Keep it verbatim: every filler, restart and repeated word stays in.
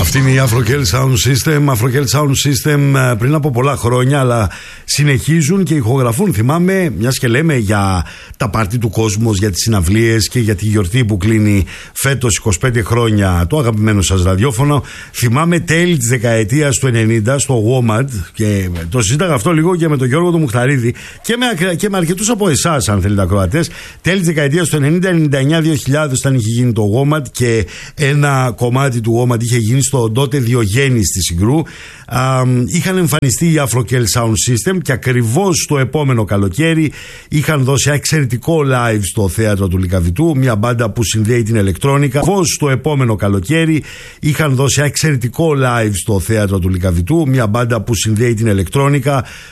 Αυτή είναι η Afrokel Sound System. Afrokel Sound System πριν από πολλά χρόνια, αλλά συνεχίζουν και ηχογραφούν. Θυμάμαι, μιας και λέμε για τα πάρτι του κόσμου, για τις συναυλίες και για τη γιορτή που κλείνει φέτος είκοσι πέντε χρόνια το αγαπημένο σας ραδιόφωνο. Θυμάμαι τέλη της δεκαετίας του ενενήντα στο Walmart, και το συζήταγα αυτό λίγο και με τον Γιώργο του Μουχταρίδη και με, και με αρκετούς από εσάς, αν θέλετε, ακροατές. Τέλη της δεκαετίας του ενενήντα, ενενήντα εννιά, δύο χιλιάδες, όταν είχε γίνει το Walmart και ένα κομμάτι του Walmart είχε γίνει στο τότε Διογέννη στη Συγκρού. Α, είχαν εμφανιστεί η Afrokel Sound System και ακριβώς το επόμενο καλοκαίρι είχαν δώσει εξαιρετικό live στο θέατρο του Λυκαβητού, μια μπάντα που συνδέει την ηλεκτρόνικα. Ακριβώς το επόμενο καλοκαίρι είχαν δώσει εξαιρετικό live στο θέατρο του Λυκαβητού, μια μπάντα που συνδέει την ηλεκτρόνικα